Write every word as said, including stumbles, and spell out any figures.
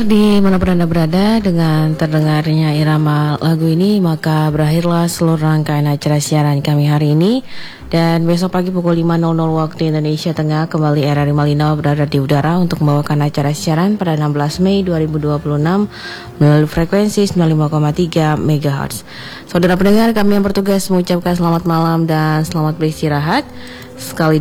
di manapun Anda berada, dengan terdengarnya irama lagu ini, maka berakhirlah seluruh rangkaian acara siaran kami hari ini. Dan besok pagi pukul lima waktu Indonesia Tengah, kembali R R I Malino berada di udara untuk membawakan acara siaran pada enam belas Mei dua ribu dua puluh enam melalui frekuensi sembilan puluh lima koma tiga megahertz. Saudara pendengar, kami yang bertugas mengucapkan selamat malam dan selamat beristirahat. Sekali